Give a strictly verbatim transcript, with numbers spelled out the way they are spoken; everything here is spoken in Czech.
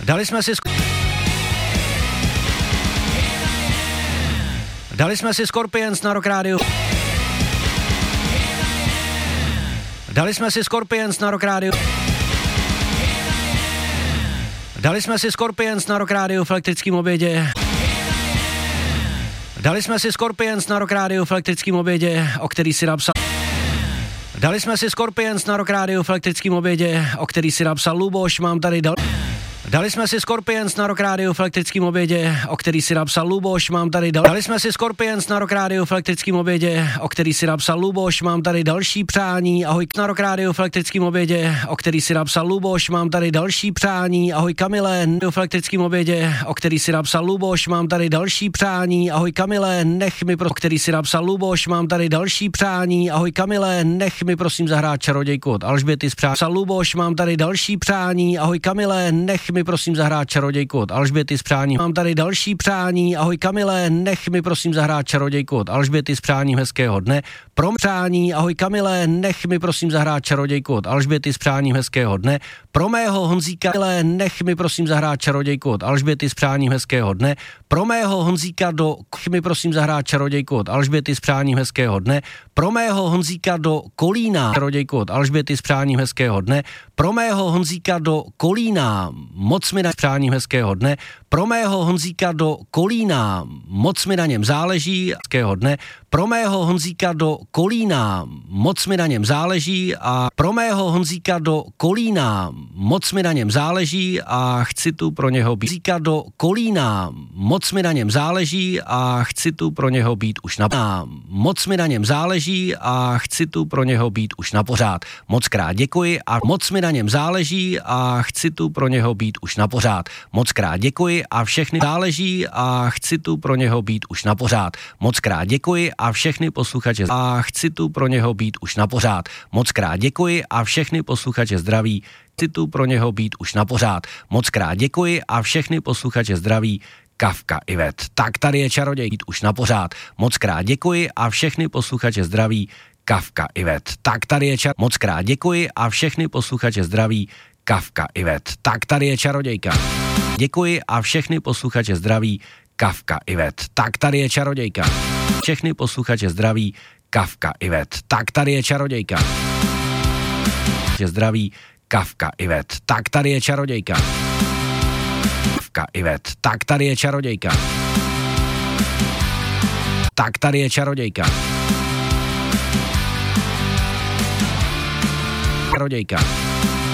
Dali jsme si sk- Dali jsme si Scorpions na Rock Rádiu. Dali jsme si Scorpions na Rock Rádiu. Dali jsme si Scorpions na Rock Rádiu v elektrickém obědě. Dali jsme si Scorpions na Rock Rádiu v elektrickém obědě, o který si napsal. Dali jsme si Scorpions na Rock Rádiu v elektrickém obědě, o který si napsal Luboš, mám tady dal... Dali jsme si Scorpions na Rock Rádiu v elektrickém obědě, o který si napsal Luboš, mám tady dal... Dali jsme si Scorpions na Rock Rádiu v elektrickém obědě, o který si napsal Luboš, mám tady další přání, ahoj na Rock Rádiu v elektrickém obědě, o který si napsal Luboš, mám tady další přání, ahoj Kamile, v elektrickém obědě, o který si napsal Luboš, mám tady další přání, ahoj Kamile, nech mi pro... o který si napsal Luboš, mám tady další přání, ahoj Kamile, nech mi prosím zahrát Čarodějku od Alžběty z přání. Luboš, mám tady další přání, ahoj Kamile, nech mi prosím zahrát Čarodějku od Alžběty z přání. Mám tady další přání, ahoj Kamile, nech mi prosím zahrát Čarodějku od Alžběty s přáním hezkého dne. Pro přání, ahoj Kamile, nech mi prosím zahrát Čarodějku od Alžběty s přáním hezkého dne. Pro mého Honzíka, nech mi prosím zahrát Čarodějku od Alžběty s přáním hezkého dne. Pro mého Honzíka do mi prosím zahrát Čarodějku od Alžběty s přáním hezkého dne. Pro mého Honzíka do Kolína Čarodějku od Alžběty s přáním hezkého dne. Pro mého Honzíka do Kolína moc mi na přáním hezkého dne. Pro mého Honzíka do Kolína moc mi na něm záleží hezkého dne. Pro mého Honzíka do Kolína moc mi na něm záleží a pro mého Honzíka do Kolína moc mi na něm záleží a chci tu pro něho být. Honzíka do Kolína moc mi na něm záleží a chci tu pro něho být už na moc mi na něm záleží a chci tu pro něho být už na pořád. Moc krát děkuji a moc mi na něm záleží a chci tu pro něho být už na pořád. Moc krát děkuji a všechny záleží a chci tu pro něho být už na pořád. Moc krát děkuji a všechny posluchače a chci tu pro něho být už na pořád. Moc krát děkuji a všechny posluchače zdraví. Chci tu pro něho být už na pořád. Moc krát děkuji a všechny posluchače zdraví. Kafka Ivet. Tak tady je Čaroděj být už na pořád. Moc krát děkuji a všechny posluchače zdraví. Kafka Ivet. Tak tady je čar... Moc krát děkuji a všechny posluchače zdraví. Kafka Ivet. Tak tady je Čarodějka. Děkuji a všechny posluchače zdraví. Kafka Ivet. Tak tady je Čarodějka. Všechny posluchače zdraví. Kafka Ivet. Tak tady je Čarodějka. Zdraví. Kafka Ivet. Tak tady je Čarodějka. Kafka Ivet. Tak tady je Čarodějka. Tak tady je Čarodějka. Čarodějka.